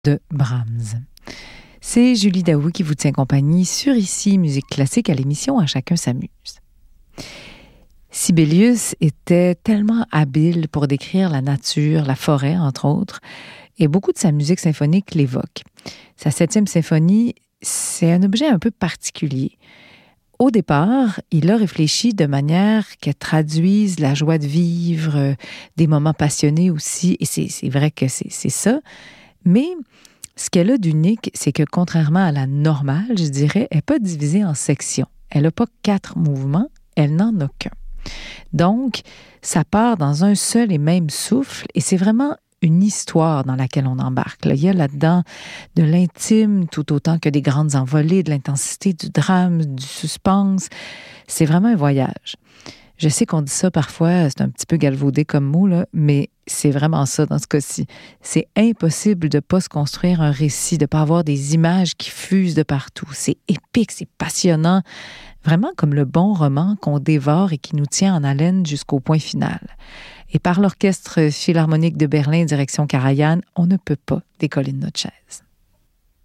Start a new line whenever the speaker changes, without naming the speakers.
de Brahms. C'est Julie Daoui qui vous tient compagnie sur Ici Musique Classique à l'émission À chacun s'amuse. Sibelius était tellement habile pour décrire la nature, la forêt, entre autres, et beaucoup de sa musique symphonique l'évoque. Sa 7e symphonie, c'est un objet un peu particulier. Au départ, il a réfléchi de manière qu'elle traduise la joie de vivre, des moments passionnés aussi, et c'est vrai que c'est ça. Mais ce qu'elle a d'unique, c'est que contrairement à la normale, je dirais, elle n'est pas divisée en sections. Elle n'a pas 4 mouvements, elle n'en a qu'un. Donc, ça part dans un seul et même souffle, et c'est vraiment une histoire dans laquelle on embarque. Là, il y a là-dedans de l'intime tout autant que des grandes envolées, de l'intensité, du drame, du suspense. C'est vraiment un voyage. Je sais qu'on dit ça parfois, c'est un petit peu galvaudé comme mot, là, mais c'est vraiment ça dans ce cas-ci. C'est impossible de ne pas se construire un récit, de ne pas avoir des images qui fusent de partout. C'est épique, c'est passionnant, vraiment comme le bon roman qu'on dévore et qui nous tient en haleine jusqu'au point final. Et par l'Orchestre Philharmonique de Berlin, direction Karajan, on ne peut pas décoller de notre chaise.